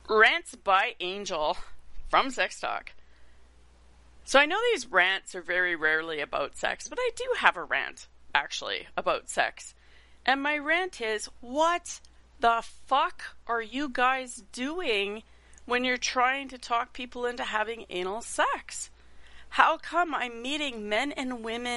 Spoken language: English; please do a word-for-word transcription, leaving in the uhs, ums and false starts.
Rants by Angel from Sex Talk. So I know these rants are very rarely about sex, but I do have a rant, actually, about sex. And my rant is, what the fuck are you guys doing when you're trying to talk people into having anal sex? How come I'm meeting men and women